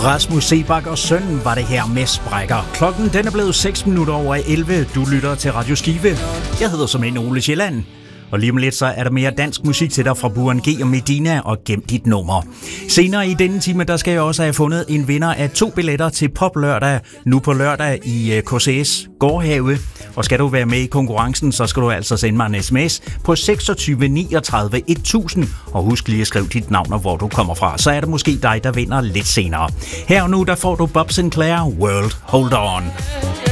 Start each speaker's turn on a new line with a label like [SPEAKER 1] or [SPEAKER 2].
[SPEAKER 1] Rasmus Seebach og sønnen var det her med Sprækker. Klokken den er blevet 6 minutter over 11. Du lytter til Radio Skive. Jeg hedder som en Ole Sjælland. Og lige om lidt så er der mere dansk musik til dig fra Buren G og Medina og Gem dit nummer. Senere i denne time, der skal jeg også have fundet en vinder af 2 billetter til Pop Lørdag, nu på lørdag i KCS Gårdhave. Og skal du være med i konkurrencen, så skal du altså sende mig en sms på 26 39 1000. Og husk lige at skrive dit navn og hvor du kommer fra. Så er det måske dig, der vinder lidt senere. Her og nu, der får du Bob Sinclair, World Hold On.